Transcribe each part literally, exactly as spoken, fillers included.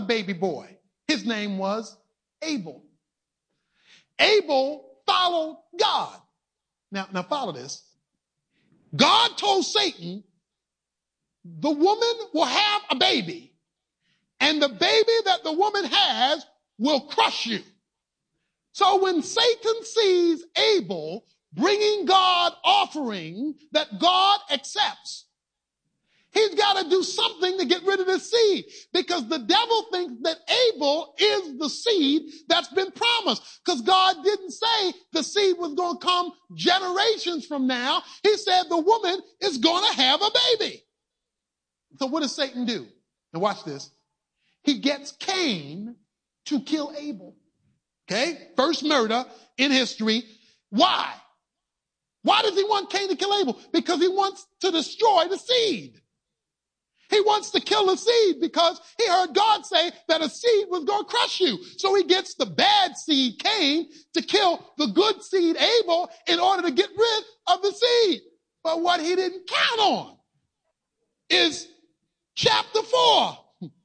baby boy. His name was Abel. Abel followed God. Now, now follow this. God told Satan, the woman will have a baby, and the baby that the woman has will crush you. So when Satan sees Abel bringing God offering that God accepts, he's got to do something to get rid of this seed, because the devil thinks that Abel is the seed that's been promised, because God didn't say the seed was going to come generations from now. He said the woman is going to have a baby. So what does Satan do? Now watch this. He gets Cain to kill Abel. Okay? First murder in history. Why? Why does he want Cain to kill Abel? Because he wants to destroy the seed. He wants to kill the seed because he heard God say that a seed was going to crush you. So he gets the bad seed, Cain, to kill the good seed, Abel, in order to get rid of the seed. But what he didn't count on is chapter four.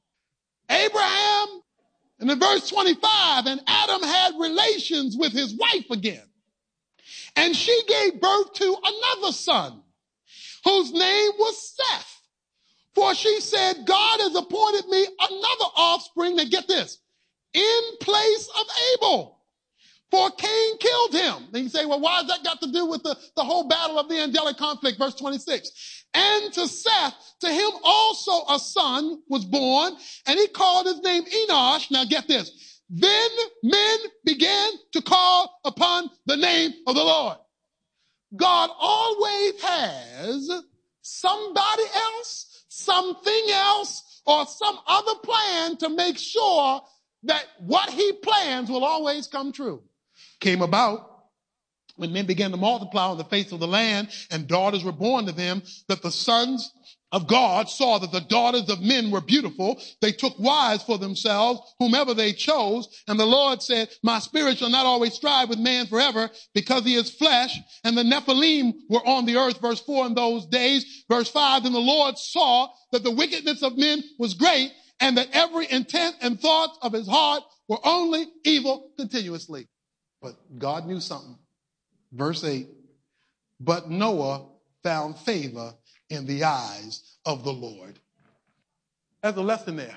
Abraham, and in verse twenty-five, and Adam had relations with his wife again. And she gave birth to another son, whose name was Seth. For she said, God has appointed me another offspring, and get this, in place of Abel. For Cain killed him. Then you say, well, why has that got to do with the, the whole battle of the angelic conflict? Verse twenty-six. And to Seth, to him also a son was born, and he called his name Enosh. Now get this. Then men began to call upon the name of the Lord. God always has somebody else, something else, or some other plan to make sure that what he plans will always come true. Came about when men began to multiply on the face of the land, and daughters were born to them, that the sons of God saw that the daughters of men were beautiful. They took wives for themselves, whomever they chose. And the Lord said, my spirit shall not always strive with man forever, because he is flesh. And the Nephilim were on the earth, verse four, in those days. Verse five, and the Lord saw that the wickedness of men was great, and that every intent and thought of his heart were only evil continuously. But God knew something. Verse eight, but Noah found favor in the eyes of the Lord. There's a lesson there.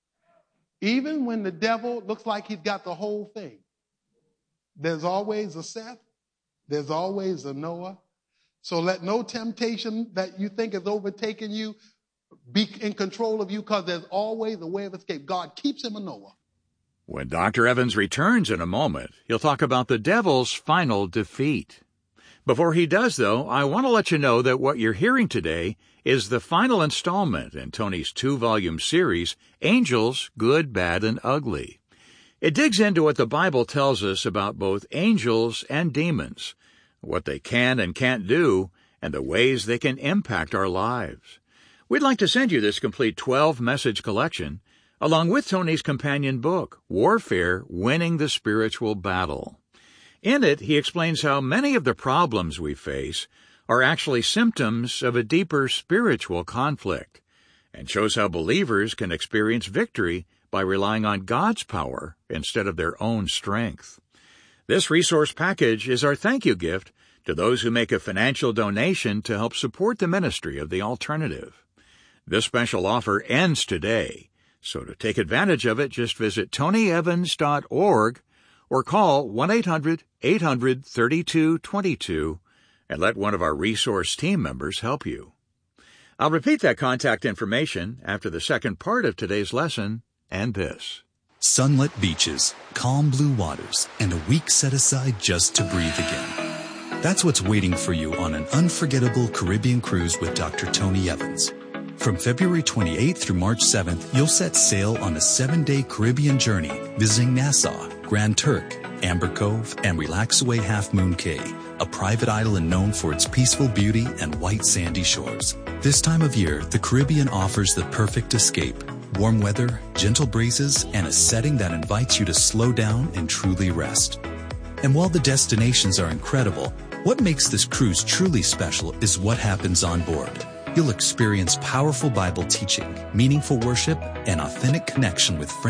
Even when the devil looks like he's got the whole thing, there's always a Seth, there's always a Noah. So let no temptation that you think has overtaken you be in control of you, because there's always a way of escape. God keeps him a Noah. When Doctor Evans returns in a moment, he'll talk about the devil's final defeat. Before he does, though, I want to let you know that what you're hearing today is the final installment in Tony's two-volume series, Angels, Good, Bad, and Ugly. It digs into what the Bible tells us about both angels and demons, what they can and can't do, and the ways they can impact our lives. We'd like to send you this complete twelve-message collection, along with Tony's companion book, Warfare, Winning the Spiritual Battle. In it, he explains how many of the problems we face are actually symptoms of a deeper spiritual conflict, and shows how believers can experience victory by relying on God's power instead of their own strength. This resource package is our thank you gift to those who make a financial donation to help support the ministry of The Alternative. This special offer ends today. So to take advantage of it, just visit tony evans dot org or call one eight hundred eight hundred thirty-two twenty-two and let one of our resource team members help you. I'll repeat that contact information after the second part of today's lesson and this. Sunlit beaches, calm blue waters, and a week set aside just to breathe again. That's what's waiting for you on an unforgettable Caribbean cruise with Doctor Tony Evans. From February twenty-eighth through March seventh, you'll set sail on a seven-day Caribbean journey, visiting Nassau, Grand Turk, Amber Cove, and Relaxaway Half Moon Cay, a private island known for its peaceful beauty and white sandy shores. This time of year, the Caribbean offers the perfect escape. Warm weather, gentle breezes, and a setting that invites you to slow down and truly rest. And while the destinations are incredible, what makes this cruise truly special is what happens on board. You'll experience powerful Bible teaching, meaningful worship, and authentic connection with friends